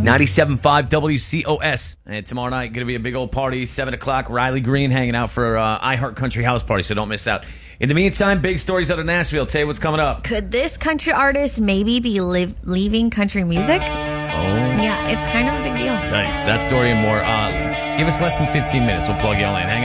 97.5 WCOS. And tomorrow night, going to be a big old party, 7 o'clock. Riley Green hanging out for iHeart Country House Party, so don't miss out. In the meantime, big stories out of Nashville. Tay, what's coming up? Could this country artist maybe be leaving country music? Oh. Yeah, it's kind of a big deal. Nice. That story and more. Give us less than 15 minutes. We'll plug you all in. Hang